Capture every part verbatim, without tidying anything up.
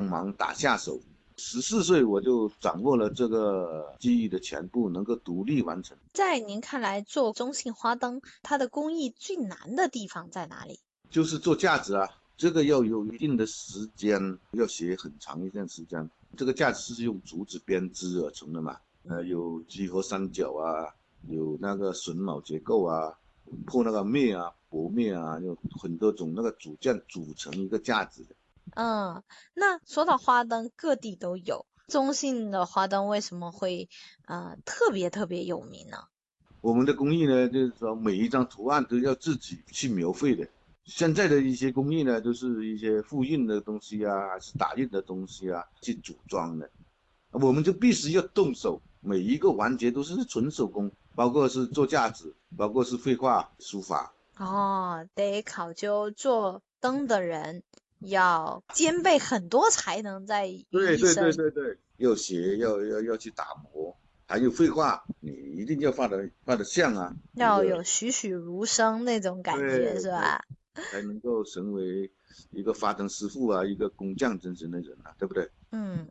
忙打下手。十四岁我就掌握了这个技艺的全部，能够独立完成。 在您看来，做中性花灯，它的工艺最难的地方在哪里？ 就是做架子啊，这个要有一定的时间，要学很长一段时间。这个架子是用竹子编织而成的嘛，呃，有几何三角啊，有那个榫卯结构啊，破那个篾啊、薄篾啊，有很多种那个组件组成一个架子的。 嗯，那说到花灯，各地都有，中性的花灯为什么会呃特别特别有名呢？ 我们的工艺呢，就是说每一张图案都要自己去描绘的。现在的一些工艺呢，都是一些复印的东西啊，还是打印的东西啊，去组装的。我们就必须要动手，每一个环节都是纯手工，包括是做架子，包括是绘画、书法。 哦，得考究做灯的人要兼备很多才能在于对对对一身。 对对，要学，要要要去打磨，还有绘画，你一定要画的画的像啊，那要有个栩栩如生那种感觉， 对对， 是吧？ 才能够成为一个发灯师傅啊，一个工匠精神的人啊，对不对？ 嗯。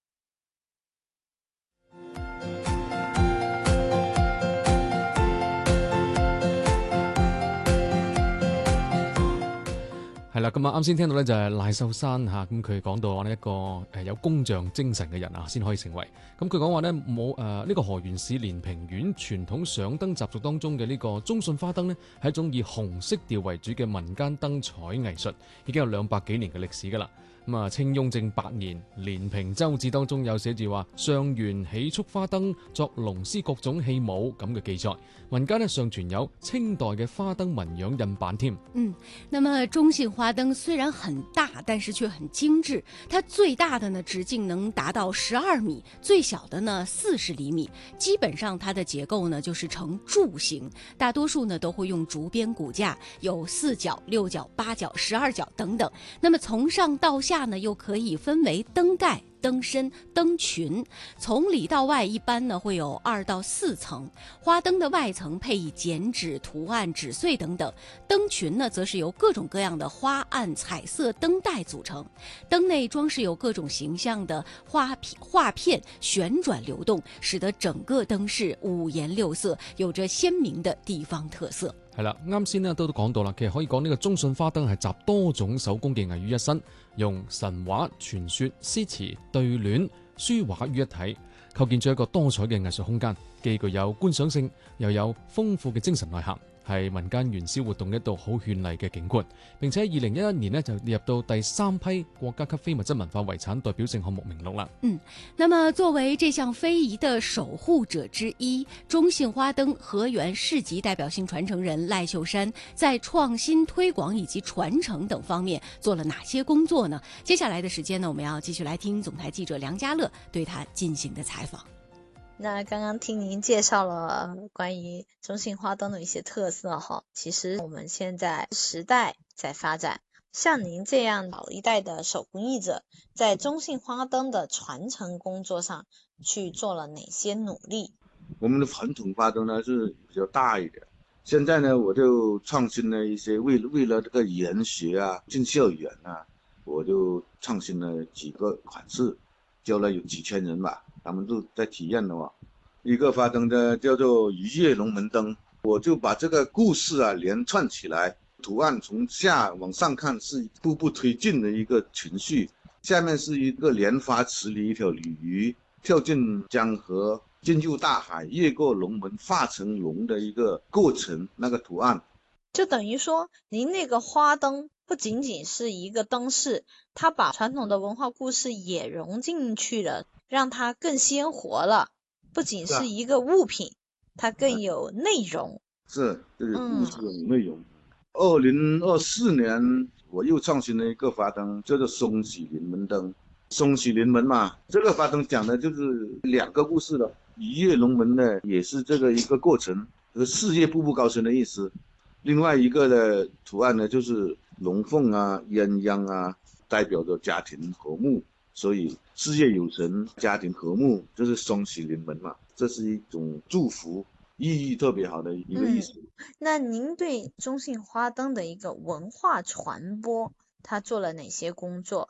係啦，咁啊啱先聽到咧就係賴秀山嚇，咁佢講到話呢一個誒有工匠精神嘅人啊，先可以成為。咁佢講話咧冇誒呢個河源市連平縣傳統上燈習俗當中嘅呢個中信花燈呢，係一種以紅色調為主嘅民間燈彩藝術，已經有兩百幾年嘅歷史㗎啦。咁啊，清雍正八年連平州志當中有寫住話上元起束花燈作龍獅各種器舞咁嘅記載，民間呢尚存有清代嘅花燈紋樣印版添。 嗯，那麼中性花燈雖然很大，但是卻很精緻。它最大的呢直徑能達到十二米，最小的呢四十厘米。基本上它的結構呢就是呈柱形，大多數呢都會用竹編骨架，有四角、六角、八角、十二角等等。那麼從上到下下呢又可以分為燈蓋、燈身、燈群，從裡到外一般呢會有二到四層。花燈的外層配以剪紙、圖案、紙碎等等，燈群呢則是由各種各樣的花案、彩色燈帶組成。燈內裝飾有各種形象的花畫片旋轉流動，使得整個燈飾五顏六色，有着鮮明的地方特色。 係啦，啱先咧都都講到啦，其實可以講呢個中信花燈係集多種手工技藝於一身，用神話、傳說、詩詞、對聯、書畫於一體，構建咗一個多彩嘅藝術空間，既具有觀賞性，又有豐富嘅精神內涵，係民間元宵活動一道好絢麗嘅景觀。並且喺二零一一年呢就列入到第三批國家級非物質文化遺產代表性項目名錄啦。 嗯，那麼作為這項非遺的守護者之一，中性花燈河源市級代表性傳承人賴秀山在創新推廣以及傳承等方面做了哪些工作呢？接下來的時間呢，我們要繼續來聽總台記者梁家樂對他進行的採訪。 那剛剛聽您介紹了關於中性花燈的一些特色哈，其實我們現在時代在發展，像您這樣老一代的手工藝者，在中性花燈的傳承工作上去做了哪些努力？ 我們的傳統花燈呢是比較大一點，現在呢我就創新了一些，為為了這個研學啊，進校園啊，我就創新了幾個款式，教了有幾千人吧，他們都在體驗的話，一個花燈呢叫做一葉龍門燈，我就把這個故事啊連串起來，圖案從下往上看是步步推進的一個情緒，下面是一個蓮花池裏一條鯉魚跳進江河，進入大海，越過龍門化成龍的一個過程，那個圖案就等於說您那個花燈不僅僅是一個燈飾，它把傳統的文化故事也融進去了，讓它更鮮活了，不僅是一個物品，它更有內容。 是，這個故事有內容。二零二四年我又創新了一個花燈，叫做雙喜臨門燈。雙喜臨門嘛，這個花燈講的就是兩個故事了。一葉龍門呢，也是這個一個過程，和事業步步高升的意思。另外一個的圖案呢，就是龍鳳啊、鴛鴦啊，代表着家庭和睦，所以事業有成，家庭和睦，就是雙喜臨門嘛。這是一種祝福，意義特別好的一個意思。 嗯，那您對中性花燈的一個文化傳播，它做了哪些工作？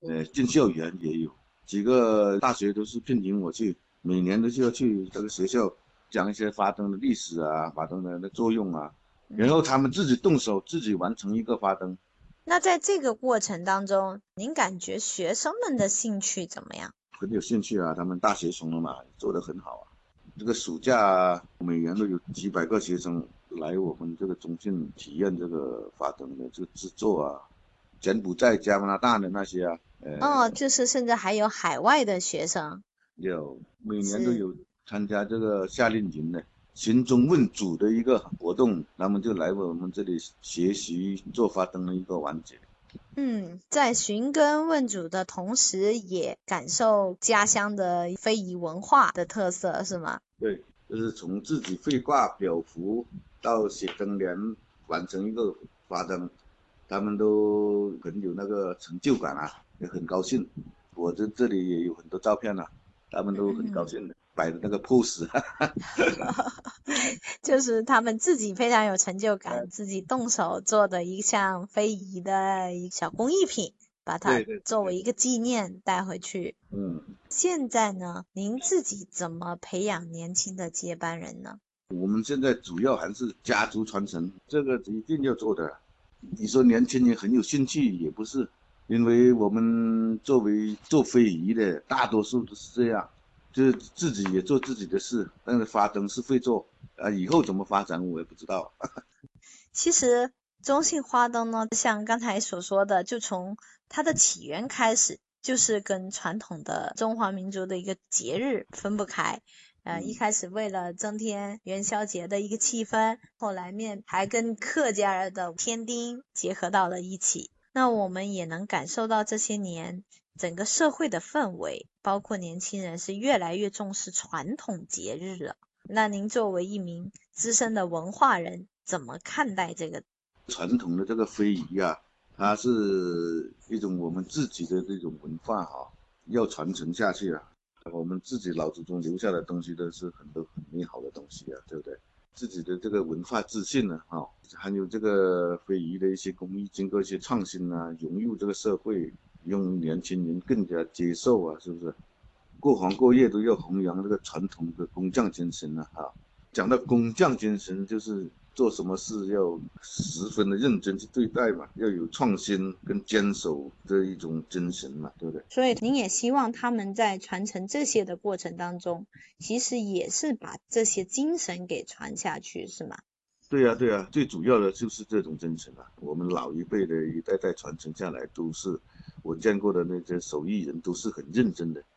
呃，进校园也有几个大学都是聘请我去，每年都需要去这个学校讲一些发灯的历史啊，发灯的的作用啊，然后他们自己动手自己完成一个发灯。 那在这个过程当中，您感觉学生们的兴趣怎么样？ 很有兴趣啊，他们大学生了嘛，做得很好啊。这个暑假每年都有几百个学生来我们这个中信体验这个发灯的这个制作啊，柬埔寨、加拿大的那些啊，呃， 哦，就是甚至还有海外的学生， 有每年都有参加这个夏令营的寻宗问祖的一个活动，他们就来我们这里学习做发灯的一个环节。 嗯，在寻根问祖的同时，也感受家乡的非遗文化的特色，是吗？ 对，就是从自己绘挂裱符到写灯联，完成一个发灯，他们都很有那个成就感啊，也很高兴。我这这里也有很多照片啊，他们都很高兴的，摆的那个 pose。 就是他们自己非常有成就感，自己动手做的一项非遗的一小工艺品，把它作为一个纪念带回去。 嗯， 现在呢，您自己怎么培养年轻的接班人呢？ 我们现在主要还是家族传承，这个一定要做的。你说年轻人很有兴趣也不是，因为我们作为做非遗的，大多数都是这样，就是自己也做自己的事，但是发灯是会做啊，以后怎么发展我也不知道。 其实中信花灯呢，像刚才所说的，就从它的起源开始，就是跟传统的中华民族的一个节日分不开。呃，一开始为了增添元宵节的一个气氛，后来面还跟客家的添丁结合到了一起。那我们也能感受到这些年整个社会的氛围，包括年轻人是越来越重视传统节日了。那您作为一名资深的文化人，怎么看待这个传统的这个非遗啊？它是一种我们自己的这种文化哈、啊，要传承下去啊。我们自己老祖宗留下的东西都是很多很美好的东西啊，对不对？自己的这个文化自信呢，哈、哦，还有这个非遗的一些工艺，经过一些创新啊，融入这个社会，用年轻人更加接受啊，是不是？过行过业都要弘扬这个传统的工匠精神啊，哈。讲到工匠精神，就是做什么事要十分的认真去对待嘛，要有创新跟坚守的一种精神嘛，对不对？ 所以您也希望他们在传承这些的过程当中，其实也是把这些精神给传下去，是吗？ 对呀、啊、对呀、啊，最主要的就是这种精神啊，我们老一辈的一代代传承下来，都是我见过的那些手艺人都是很认真的，